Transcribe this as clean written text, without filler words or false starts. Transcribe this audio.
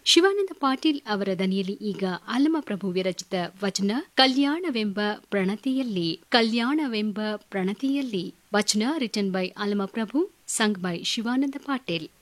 ಶಿವಾನಂದ ಪಾಟೀಲ್ ಅವರ ದನಿಯಲ್ಲಿ ಈಗ ಆಲಮಪ್ರಭು ವಿರಚಿತ ವಚನ ಕಲ್ಯಾಣವೆಂಬ ಪ್ರಣತಿಯಲ್ಲಿ ವಚನ written by ಆಲಮಪ್ರಭು, sung by Shivananda Patil.